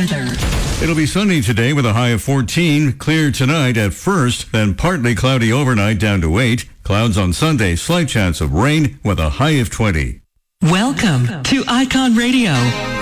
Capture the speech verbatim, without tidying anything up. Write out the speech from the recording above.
weather. It'll be sunny today with a high of fourteen. Clear tonight at first, then partly cloudy overnight down to eight. Clouds on Sunday, slight chance of rain with a high of twenty. Welcome to Icon Radio.